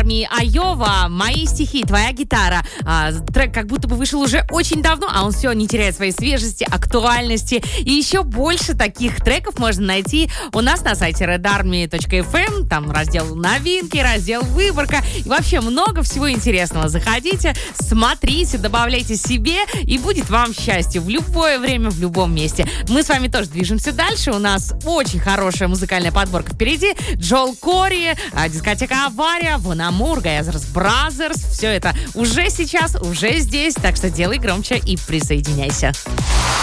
армии Айова «Мои стихи, твоя гитара». Трек как будто бы вышел уже очень давно, а он все не теряет своей свежести, актуальности. И еще больше таких треков можно найти у нас на сайте redarmy.fm. Там раздел «Новинки», раздел «Выборка». И вообще много всего интересного. Заходите, смотрите, добавляйте себе, и будет вам счастье в любое время, в любом месте. Мы с вами тоже движемся дальше. У нас очень хорошая музыкальная подборка впереди. Джоэл Кори, дискотека «Авария», Вон Амур, Гаязерс Бразерс. Все это уже сейчас, уже здесь. Так что делай громче и присоединяйся.